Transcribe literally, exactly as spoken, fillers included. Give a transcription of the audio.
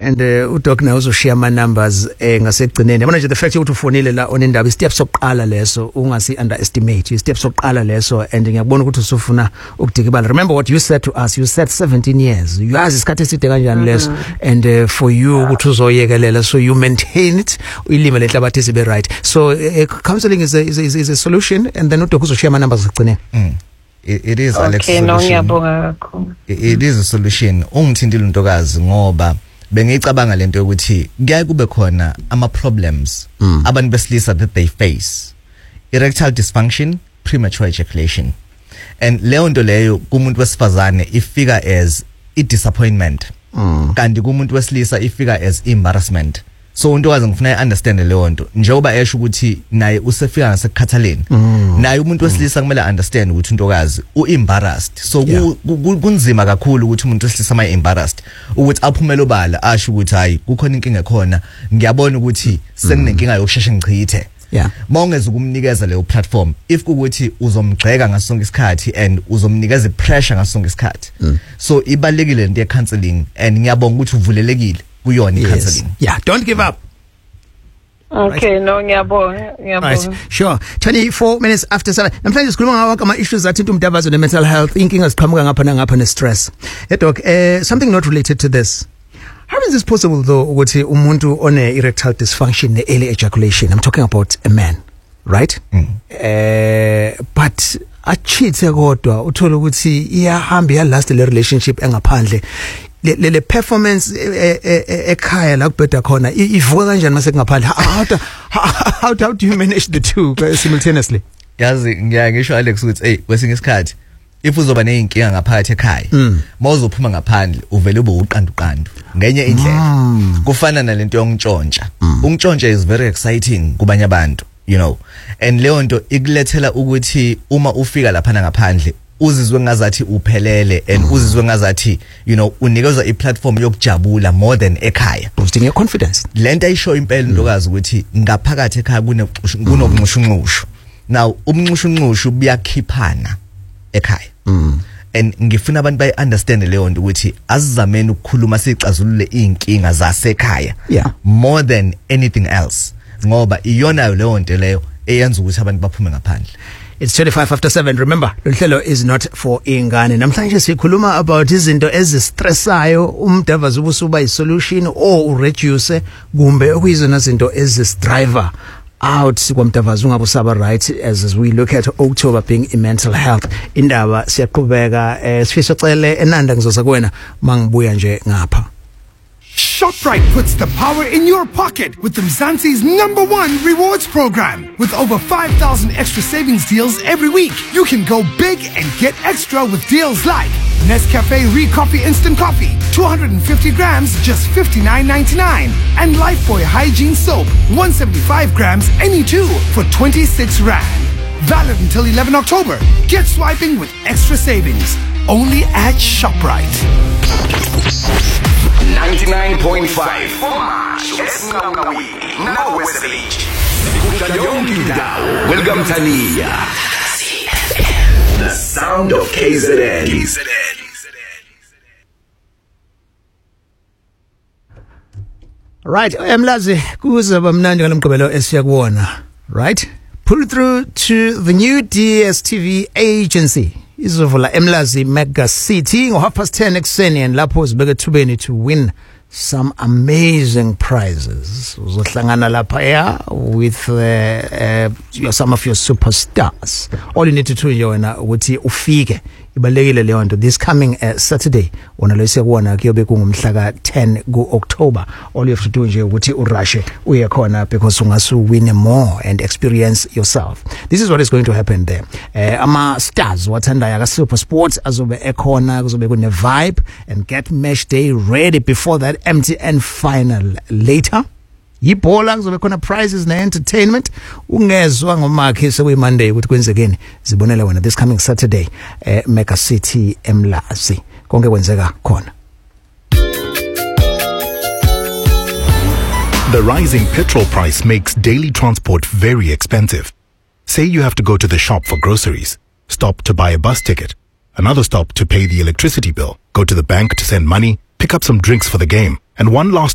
and uh, uDoc now uzoshare ama numbers eh ngasekugcineni yabona nje the fact ukuthi ufonile la onendaba istep sokuqala leso ungasi underestimate istep sokuqala leso and ngiyabona ukuthi usufuna ukudikibala. Remember what you said to us, you said seventeen years uyazi isikhathi eside kanjani leso, and uh, for you ukuthi uzoyekelela so you maintain it ilime lenhlabathi sibe right. So uh, counseling is a, is, a, is a solution, and then uDoc uzoshare ama numbers ekugcineni. mm. It, it is okay, Alex no, solution. It, it is a solution. Ungithindile untokazi ngoba bengicabanga lento ukuthi kuyaye kube khona ama problems mm. abantu besilisa that they face. Erectile dysfunction, premature ejaculation. And leyo nto leyo kumuntu wesifazane ifika as i disappointment. Mm. Kanti kumuntu wesilisa ifika as embarrassment. So untokazi ngifuna understand leyo nto njengoba esho ukuthi naye usefika ngasekhathaleni. Mm. Naye umuntu wesilisa kumele understand ukuthi untokazi u-embarrassed. So yeah. kunzima kakhulu ukuthi umuntu wesilisa ama embarrassed ukuthi aphumele obala asho ukuthi hayi kukhona inkinga khona, ngiyabona ukuthi senginenkinga yokusheshe ngichithe. Yeah. Mawungeza ukumnikeza leyo platform if kuthi uzomgxeka ngasonke isikhathi and uzomnikeza pressure ngasonke isikhathi. Mm. So ibalekile into ye counseling and ngiyabonga ukuthi uvulelekile kuyona yes. counseling. Yeah, don't give up. Okay, right. No, ngiyabonga, ngiyabonga. Right, sure. twenty-four minutes after seven. Namhlanje sikhuluma ngawo ama issues athinta umdabazo ne mental health, inkinga ziqhamuka ngapha nangapha ne stress. Hey doc, uh, something not related to this. How is this possible though ukuthi umuntu one erectile dysfunction ne early ejaculation? I'm talking about a man, right? Mm. Uh, but achithe kodwa uthola ukuthi iyahamba ya last le relationship engaphandle. Le le performance ekhaya la kubheda khona ivuka kanjani mase kungaphandle? How how do you manage the two simultaneously? Yazi ngisho Alex ukuthi hey kwesinye isikhathi if uzoba neyinkinga ngaphakathi ekhaya mawuzophuma ngaphandle uvele ube uqandu qandu ngenye indlela. Kufana nalento yongitshontsha. Ungitshontsha is very exciting kubanye abantu, you know, and leyo nto ikulethela ukuthi uma ufika lapha ngaphandle uzizwe ngazathi uphelele and uzizwe ngazathi you know unikezwa i platform yokujabula more than ekhaya, boosting your confidence. Lento ayisho impela ntokazi ukuthi ngaphakathi ekhaya kunokunxushunxushu. Now umnxushunxushu buyakhiphana ekhaya. Mm. And ngifuna abantu bayi understand leyo nto ukuthi asizameni ukukhuluma sicazulule inkinga zasekhaya. Yeah. More than anything else ngoba iyona leyo nto leyo eyenza ukuthi abantu baphume ngaphandle. It's twenty-five after seven. Remember, Luhlelo is not for ingane. Namhlanje sikhuluma about izinto ezistressayo, umdavazo ubusuba isolution or ureduce kumbe okuyizona izinto ezisdriver out kwamdavazo ungabusaba, right? As, as we look at October being in mental health, indaba siyaqhubeka eh sifiso cele enanda ngizoza kuwena mangibuya nje ngapha. ShopRite puts the power in your pocket with Mzansi's number one rewards program. With over five thousand extra savings deals every week, you can go big and get extra with deals like Nescafe Re-Coffee Instant Coffee, two hundred fifty grams, just fifty-nine ninety-nine. And Lifebuoy Hygiene Soap, one hundred seventy-five grams, any two, for twenty-six rand. Valid until eleven October. Get swiping with extra savings. Only at ShopRite. ninety-nine point five Now West Village. Welcome Tania. The sound of K Z N. K Z N. Right, emlazi kuzaba mnandi ngalomgqibelo esiyakuwona. Right? Pull through to the new D S T V agency. Izovula Emlazi Mega City ngo half past ten ekuseni, and lapho sibeke thubeni to win some amazing prizes. Uzohlangana lapha ya with uh, uh, some of your superstars. All you need to do yona ukuthi ufike. Ibalekile leyo nto this coming uh, Saturday wona lo sekuwona kuyobe kungumhla ka ten ku October. All you have to do nje ukuthi urushe uye khona because ungasu win more and experience yourself. This is what is going to happen there. Uh, ama stars wathanda ya Super Sports azobe ekhona, kuzobe kune vibe and get match day ready before that M T N final later. Yibhola kuzobe khona prizes na entertainment. Ungezwa ngomakhe sekuyi Monday ukuthi kwenzekeni zibonele wena this coming Saturday eh, Mega City Emlazi konke kwenzeka khona. The rising petrol price makes daily transport very expensive. Say you have to go to the shop for groceries, stop to buy a bus ticket, another stop to pay the electricity bill, go to the bank to send money, pick up some drinks for the game, and one last